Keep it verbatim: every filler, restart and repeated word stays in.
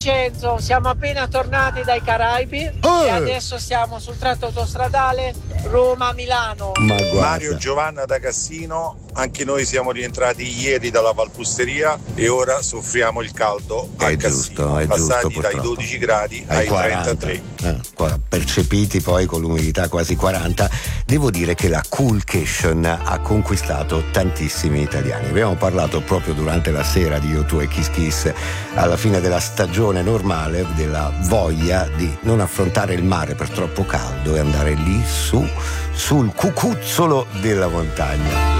Vincenzo, siamo appena tornati dai Caraibi oh. e adesso siamo sul tratto autostradale Roma-Milano. Mario Giovanna da Cassino, anche noi siamo rientrati ieri dalla Valpusteria e ora soffriamo il caldo a è Cassino, giusto, è passati giusto, dai purtroppo. dodici gradi ai, ai quaranta, trentatré. Eh, percepiti poi con l'umidità quasi quaranta. Devo dire che la Coolcation ha conquistato tantissimi italiani. Abbiamo parlato proprio durante la sera di U due e Kiss Kiss, alla fine della stagione normale, della voglia di non affrontare il mare per troppo caldo e andare lì su sul cucuzzolo della montagna.